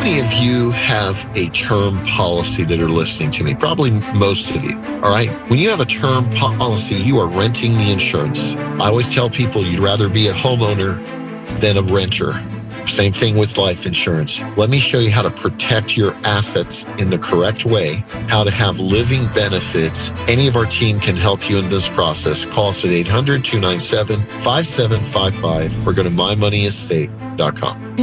many of you have a term policy that are listening to me? Probably most of you. All right. When you have a term policy, you are renting the insurance. I always tell people you'd rather be a homeowner than a renter. Same thing with life insurance. Let me show you how to protect your assets in the correct way, how to have living benefits. Any of our team can help you in this process. Call us at 800-297-5755 or go to mymoneyissafe.com.